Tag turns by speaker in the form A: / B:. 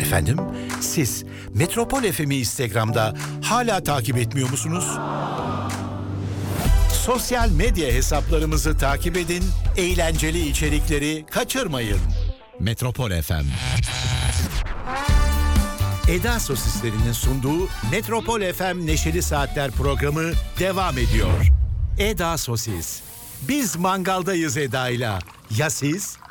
A: Efendim, siz Metropol FM'i Instagram'da hala takip etmiyor musunuz? Sosyal medya hesaplarımızı takip edin, eğlenceli içerikleri kaçırmayın. Metropol FM. Eda Sosislerinin sunduğu Metropol FM Neşeli Saatler programı devam ediyor. Eda Sosis. Biz mangaldayız Eda'yla. Ya siz?